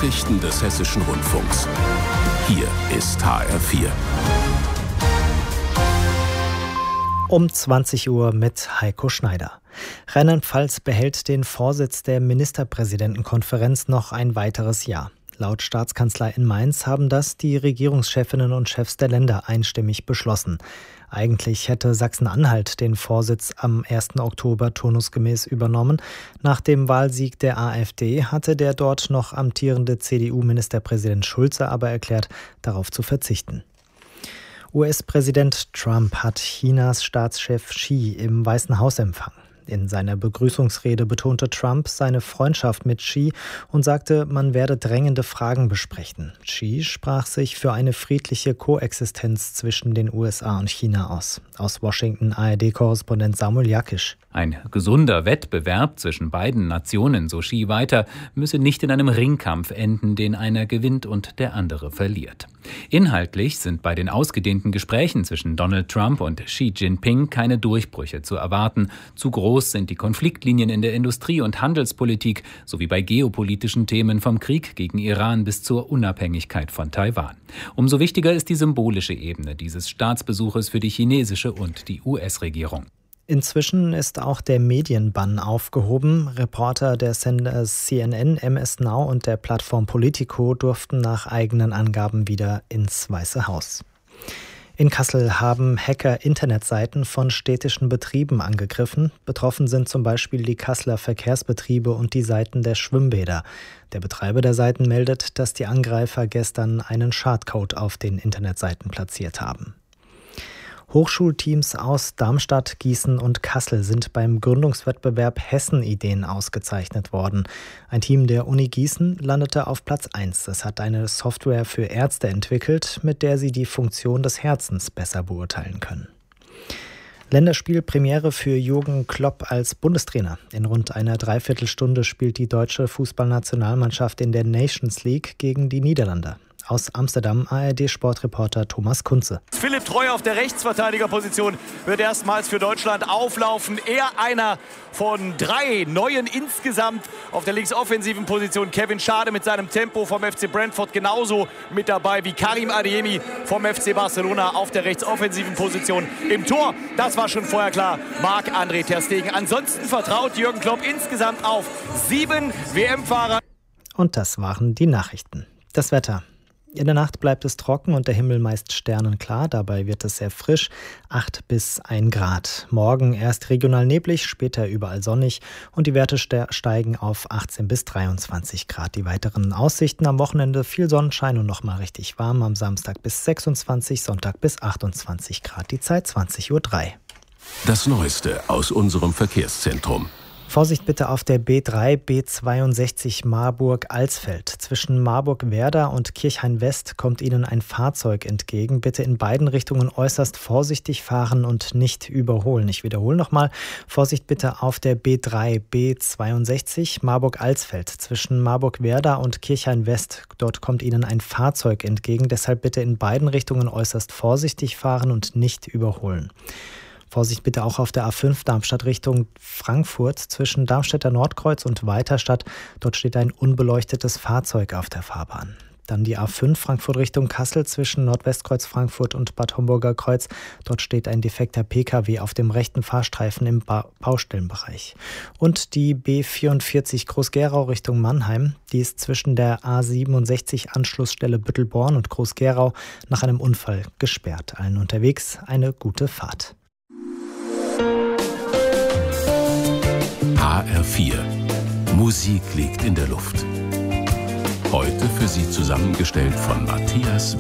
Nachrichten des Hessischen Rundfunks. Hier ist HR4. Um 20 Uhr mit Heiko Schneider. Rheinland-Pfalz behält den Vorsitz der Ministerpräsidentenkonferenz noch ein weiteres Jahr. Laut Staatskanzlei in Mainz haben das die Regierungschefinnen und Chefs der Länder einstimmig beschlossen. Eigentlich hätte Sachsen-Anhalt den Vorsitz am 1. Oktober turnusgemäß übernommen. Nach dem Wahlsieg der AfD hatte der dort noch amtierende CDU-Ministerpräsident Schulze aber erklärt, darauf zu verzichten. US-Präsident Trump hat Chinas Staatschef Xi im Weißen Haus empfangen. In seiner Begrüßungsrede betonte Trump seine Freundschaft mit Xi und sagte, man werde drängende Fragen besprechen. Xi sprach sich für eine friedliche Koexistenz zwischen den USA und China aus. Aus Washington ARD-Korrespondent Samuel Jakisch. Ein gesunder Wettbewerb zwischen beiden Nationen, so Xi weiter, müsse nicht in einem Ringkampf enden, den einer gewinnt und der andere verliert. Inhaltlich sind bei den ausgedehnten Gesprächen zwischen Donald Trump und Xi Jinping keine Durchbrüche zu erwarten. Zu groß sind die Konfliktlinien in der Industrie- und Handelspolitik sowie bei geopolitischen Themen vom Krieg gegen Iran bis zur Unabhängigkeit von Taiwan. Umso wichtiger ist die symbolische Ebene dieses Staatsbesuches für die chinesische und die US-Regierung. Inzwischen ist auch der Medienbann aufgehoben. Reporter der Sender CNN, MS Now und der Plattform Politico durften nach eigenen Angaben wieder ins Weiße Haus. In Kassel haben Hacker Internetseiten von städtischen Betrieben angegriffen. Betroffen sind zum Beispiel die Kasseler Verkehrsbetriebe und die Seiten der Schwimmbäder. Der Betreiber der Seiten meldet, dass die Angreifer gestern einen Schadcode auf den Internetseiten platziert haben. Hochschulteams aus Darmstadt, Gießen und Kassel sind beim Gründungswettbewerb Hessen-Ideen ausgezeichnet worden. Ein Team der Uni Gießen landete auf Platz 1. Es hat eine Software für Ärzte entwickelt, mit der sie die Funktion des Herzens besser beurteilen können. Länderspielpremiere für Jürgen Klopp als Bundestrainer. In rund einer Dreiviertelstunde spielt die deutsche Fußballnationalmannschaft in der Nations League gegen die Niederlande. Aus Amsterdam ARD-Sportreporter Thomas Kunze. Philipp Treu auf der Rechtsverteidigerposition wird erstmals für Deutschland auflaufen. Er einer von 3 neuen insgesamt. Auf der linksoffensiven Position Kevin Schade mit seinem Tempo vom FC Brentford genauso mit dabei wie Karim Adeyemi vom FC Barcelona auf der rechtsoffensiven Position. Im Tor, das war schon vorher klar, Marc-André ter Stegen. Ansonsten vertraut Jürgen Klopp insgesamt auf 7 WM-Fahrer. Und das waren die Nachrichten. Das Wetter. In der Nacht bleibt es trocken und der Himmel meist sternenklar. Dabei wird es sehr frisch, 8 bis 1 Grad. Morgen erst regional neblig, später überall sonnig und die Werte steigen auf 18 bis 23 Grad. Die weiteren Aussichten am Wochenende: viel Sonnenschein und nochmal richtig warm. Am Samstag bis 26, Sonntag bis 28 Grad. Die Zeit 20:03 Uhr. Das Neueste aus unserem Verkehrszentrum. Vorsicht bitte auf der B3, B62 Marburg-Alsfeld. Zwischen Marburg-Werder und Kirchhain-West kommt Ihnen ein Fahrzeug entgegen. Bitte in beiden Richtungen äußerst vorsichtig fahren und nicht überholen. Ich wiederhole nochmal. Vorsicht bitte auf der B3, B62 Marburg-Alsfeld. Zwischen Marburg-Werder und Kirchhain-West. Dort kommt Ihnen ein Fahrzeug entgegen. Deshalb bitte in beiden Richtungen äußerst vorsichtig fahren und nicht überholen. Vorsicht bitte auch auf der A5 Darmstadt Richtung Frankfurt zwischen Darmstädter Nordkreuz und Weiterstadt. Dort steht ein unbeleuchtetes Fahrzeug auf der Fahrbahn. Dann die A5 Frankfurt Richtung Kassel zwischen Nordwestkreuz Frankfurt und Bad Homburger Kreuz. Dort steht ein defekter Pkw auf dem rechten Fahrstreifen im Baustellenbereich. Und die B44 Groß-Gerau Richtung Mannheim. Die ist zwischen der A67 Anschlussstelle Büttelborn und Groß-Gerau nach einem Unfall gesperrt. Allen unterwegs eine gute Fahrt. HR4. Musik liegt in der Luft. Heute für Sie zusammengestellt von Matthias